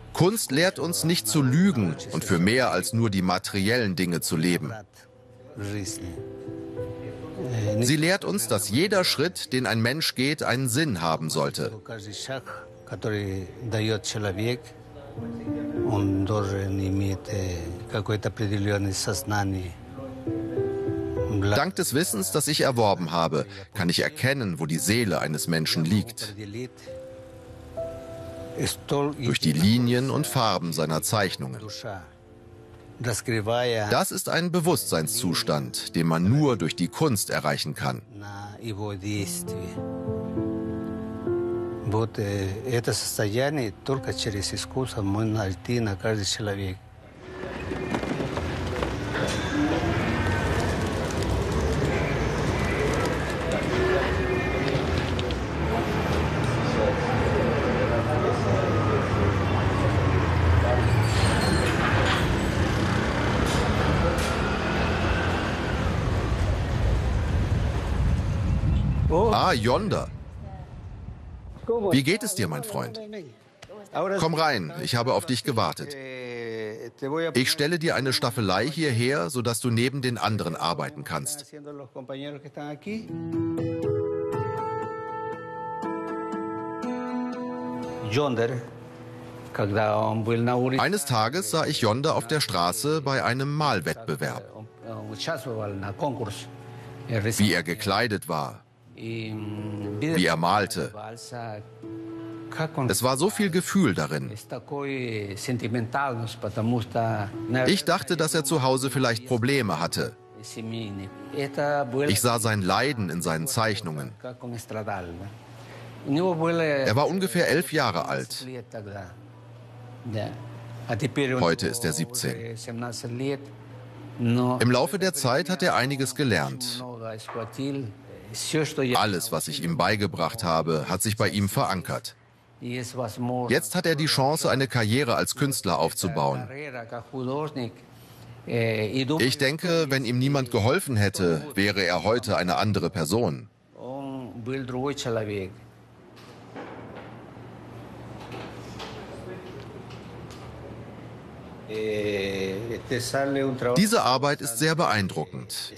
Kunst lehrt uns nicht zu lügen und für mehr als nur die materiellen Dinge zu leben. Sie lehrt uns, dass jeder Schritt, den ein Mensch geht, einen Sinn haben sollte. Dank des Wissens, das ich erworben habe, kann ich erkennen, wo die Seele eines Menschen liegt. Durch die Linien und Farben seiner Zeichnungen. Das ist ein Bewusstseinszustand, den man nur durch die Kunst erreichen kann. Ah, Yonder. Wie geht es dir, mein Freund? Komm rein, ich habe auf dich gewartet. Ich stelle dir eine Staffelei hierher, sodass du neben den anderen arbeiten kannst. Eines Tages sah ich Yonder auf der Straße bei einem Malwettbewerb. Wie er gekleidet war, wie er malte. Es war so viel Gefühl darin. Ich dachte, dass er zu Hause vielleicht Probleme hatte. Ich sah sein Leiden in seinen Zeichnungen. Er war ungefähr 11 Jahre alt. Heute ist er 17. Im Laufe der Zeit hat er einiges gelernt. Alles, was ich ihm beigebracht habe, hat sich bei ihm verankert. Jetzt hat er die Chance, eine Karriere als Künstler aufzubauen. Ich denke, wenn ihm niemand geholfen hätte, wäre er heute eine andere Person. Diese Arbeit ist sehr beeindruckend.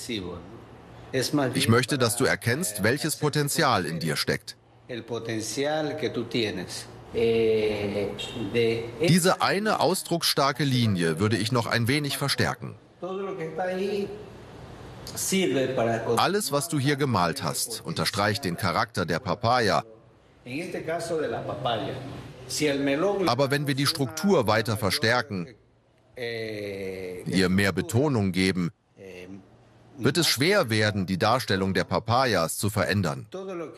Ich möchte, dass du erkennst, welches Potenzial in dir steckt. Diese eine ausdrucksstarke Linie würde ich noch ein wenig verstärken. Alles, was du hier gemalt hast, unterstreicht den Charakter der Papaya. Aber wenn wir die Struktur weiter verstärken, ihr mehr Betonung geben, wird es schwer werden, die Darstellung der Papayas zu verändern.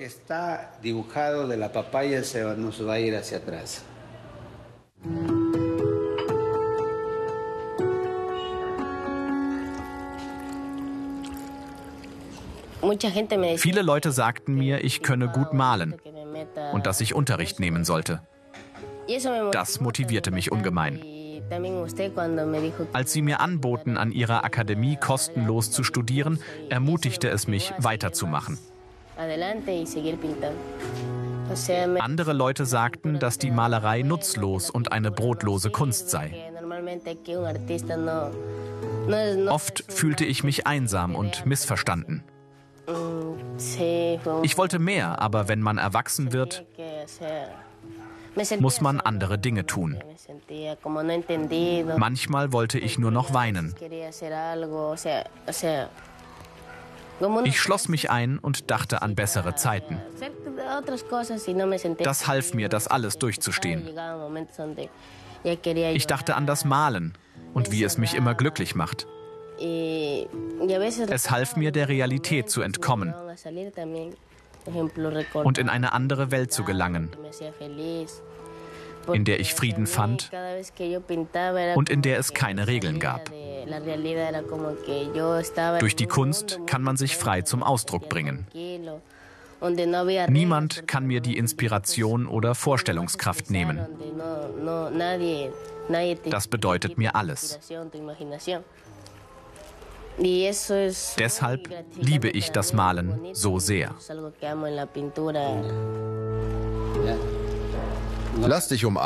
Viele Leute sagten mir, ich könne gut malen und dass ich Unterricht nehmen sollte. Das motivierte mich ungemein. Als sie mir anboten, an ihrer Akademie kostenlos zu studieren, ermutigte es mich, weiterzumachen. Andere Leute sagten, dass die Malerei nutzlos und eine brotlose Kunst sei. Oft fühlte ich mich einsam und missverstanden. Ich wollte mehr, aber wenn man erwachsen wird, muss man andere Dinge tun. Manchmal wollte ich nur noch weinen. Ich schloss mich ein und dachte an bessere Zeiten. Das half mir, das alles durchzustehen. Ich dachte an das Malen und wie es mich immer glücklich macht. Es half mir, der Realität zu entkommen und in eine andere Welt zu gelangen, in der ich Frieden fand und in der es keine Regeln gab. Durch die Kunst kann man sich frei zum Ausdruck bringen. Niemand kann mir die Inspiration oder Vorstellungskraft nehmen. Das bedeutet mir alles. Deshalb liebe ich das Malen so sehr. Lass dich umarmen.